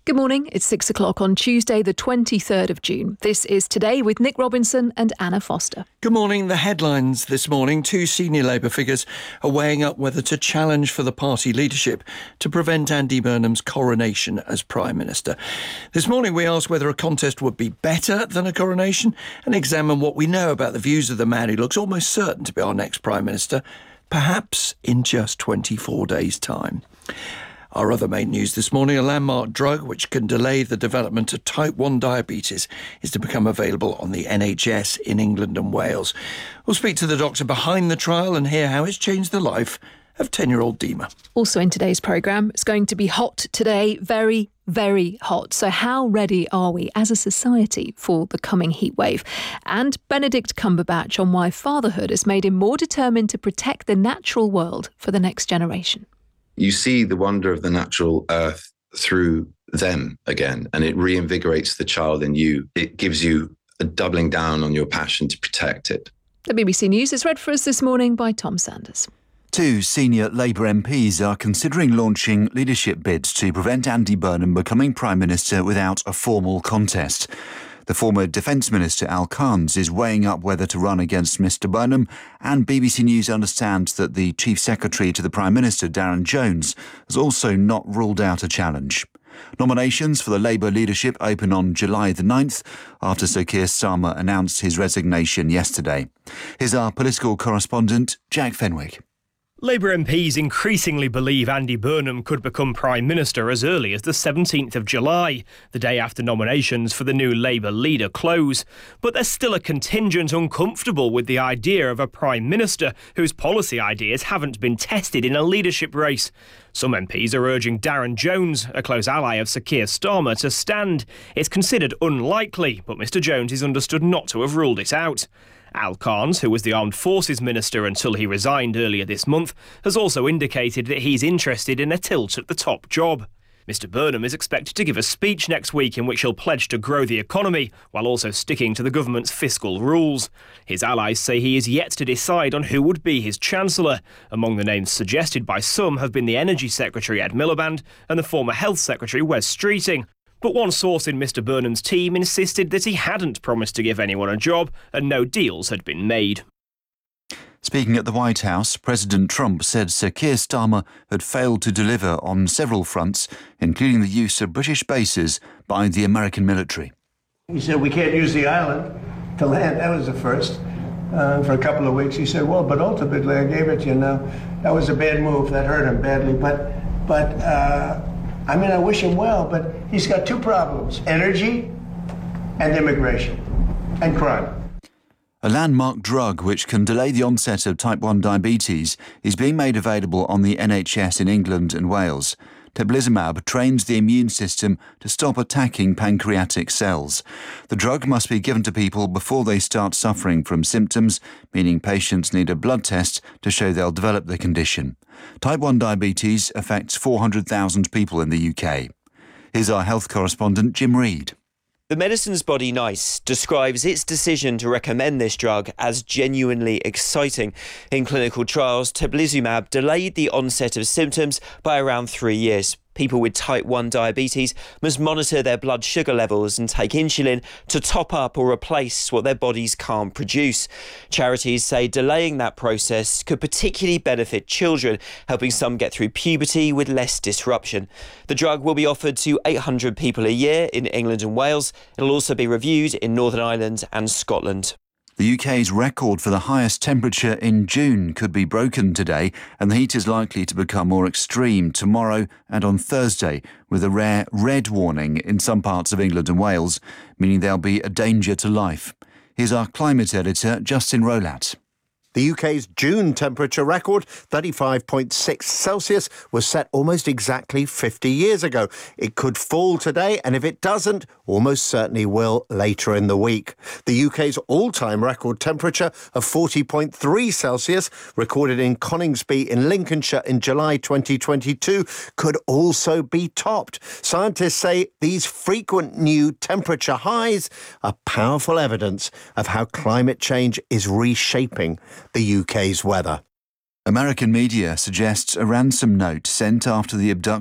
Good morning, it's 6 o'clock on Tuesday the 23rd of June. This is Today with Nick Robinson and Anna Foster. Good morning. The headlines this morning. Two senior Labour figures are weighing up whether to challenge for the party leadership to prevent Andy Burnham's coronation as Prime Minister. This morning we asked whether a contest would be better than a coronation and examine what we know about the views of the man who looks almost certain to be our next Prime Minister, perhaps in just 24 days' time. Our other main news this morning, a landmark drug which can delay the development of type 1 diabetes is to become available on the NHS in England and Wales. We'll speak to the doctor behind the trial and hear how it's changed the life of 10-year-old Dima. Also in today's programme, it's going to be hot today, very, very hot. So how ready are we as a society for the coming heatwave? And Benedict Cumberbatch on why fatherhood has made him more determined to protect the natural world for the next generation. You see the wonder of the natural earth through them again, and it reinvigorates the child in you. It gives you a doubling down on your passion to protect it. The BBC News is read for us this morning by Tom Sanders. Two senior Labour MPs are considering launching leadership bids to prevent Andy Burnham becoming Prime Minister without a formal contest. The former Defence Minister Al Carnes is weighing up whether to run against Mr Burnham, and BBC News understands that the Chief Secretary to the Prime Minister, Darren Jones, has also not ruled out a challenge. Nominations for the Labour leadership open on July the 9th after Sir Keir Starmer announced his resignation yesterday. Here's our political correspondent, Jack Fenwick. Labour MPs increasingly believe Andy Burnham could become Prime Minister as early as the 17th of July, the day after nominations for the new Labour leader close. But there's still a contingent uncomfortable with the idea of a Prime Minister whose policy ideas haven't been tested in a leadership race. Some MPs are urging Darren Jones, a close ally of Sir Keir Starmer, to stand. It's considered unlikely, but Mr Jones is understood not to have ruled it out. Al Carnes, who was the Armed Forces Minister until he resigned earlier this month, has also indicated that he's interested in a tilt at the top job. Mr Burnham is expected to give a speech next week in which he'll pledge to grow the economy while also sticking to the government's fiscal rules. His allies say he is yet to decide on who would be his Chancellor. Among the names suggested by some have been the Energy Secretary Ed Miliband and the former Health Secretary Wes Streeting. But one source in Mr Burnham's team insisted that he hadn't promised to give anyone a job and no deals had been made. Speaking at the White House, President Trump said Sir Keir Starmer had failed to deliver on several fronts, including the use of British bases by the American military. He said, we can't use the island to land. That was the first. For a couple of weeks, he said, well, but ultimately I gave it to you now. That was a bad move. That hurt him badly. I wish him well, but he's got two problems, energy and immigration and crime. A landmark drug which can delay the onset of type 1 diabetes is being made available on the NHS in England and Wales. Teplizumab trains the immune system to stop attacking pancreatic cells. The drug must be given to people before they start suffering from symptoms, meaning patients need a blood test to show they'll develop the condition. Type 1 diabetes affects 400,000 people in the UK. Here's our health correspondent, Jim Reid. The medicines body NICE describes its decision to recommend this drug as genuinely exciting. In clinical trials, teplizumab delayed the onset of symptoms by around 3 years. People with type 1 diabetes must monitor their blood sugar levels and take insulin to top up or replace what their bodies can't produce. Charities say delaying that process could particularly benefit children, helping some get through puberty with less disruption. The drug will be offered to 800 people a year in England and Wales. It'll also be reviewed in Northern Ireland and Scotland. The UK's record for the highest temperature in June could be broken today, and the heat is likely to become more extreme tomorrow and on Thursday, with a rare red warning in some parts of England and Wales, meaning there'll be a danger to life. Here's our climate editor, Justin Rolat. The UK's June temperature record, 35.6 Celsius, was set almost exactly 50 years ago. It could fall today, and if it doesn't, almost certainly will later in the week. The UK's all-time record temperature of 40.3 Celsius, recorded in Coningsby in Lincolnshire in July 2022, could also be topped. Scientists say these frequent new temperature highs are powerful evidence of how climate change is reshaping the UK's weather. American media suggests a ransom note sent after the abduction